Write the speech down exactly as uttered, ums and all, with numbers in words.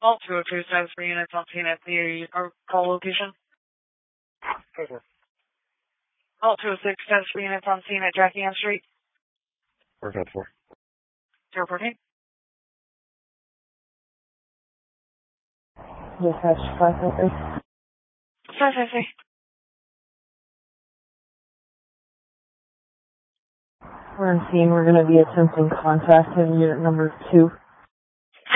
All two oh two status for units on scene at the our call location. Over. All two oh six status for units on scene at Jackie Ann Street. Four five four. zero fourteen. Dispatch five five three. five five three. We're on scene. We're going to be attempting contact in unit number two.